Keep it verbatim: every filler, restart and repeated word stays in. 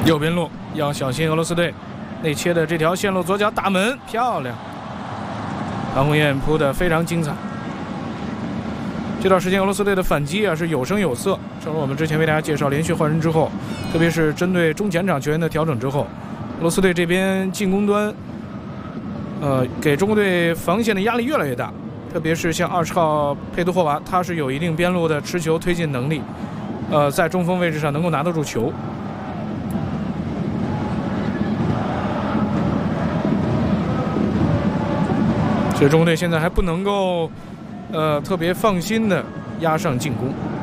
右边路要小心俄罗斯队内切的这条线路，左脚打门，漂亮。潘宏彦扑得非常精彩。这段时间俄罗斯队的反击啊是有声有色，正如我们之前为大家介绍，连续换人之后，特别是针对中前场球员的调整之后，俄罗斯队这边进攻端，呃，给中国队防线的压力越来越大。特别是像二十号佩图霍娃，他是有一定边路的持球推进能力，呃，在中锋位置上能够拿得住球。所以中国队现在还不能够，呃，特别放心的压上进攻。